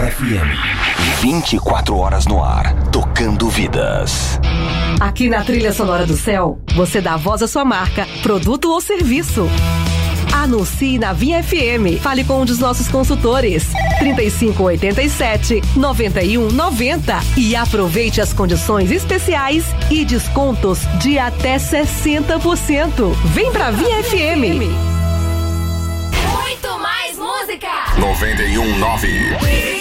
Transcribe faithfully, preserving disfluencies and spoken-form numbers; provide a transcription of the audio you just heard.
F M. vinte e quatro horas no ar, tocando vidas. Aqui na Trilha Sonora do Céu, você dá voz à sua marca, produto ou serviço. Anuncie na Vinha F M. Fale com um dos nossos consultores. trinta e cinco, oitenta e sete, noventa e um, noventa. E aproveite as condições especiais e descontos de até sessenta por cento. Vem pra Vinha F M. Muito mais música. noventa e um, nove.